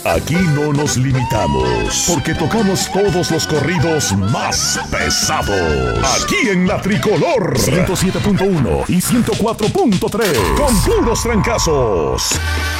Aquí no nos limitamos, porque tocamos todos los corridos más pesados. Aquí en La Tricolor 107.1 y 104.3, con puros trancazos.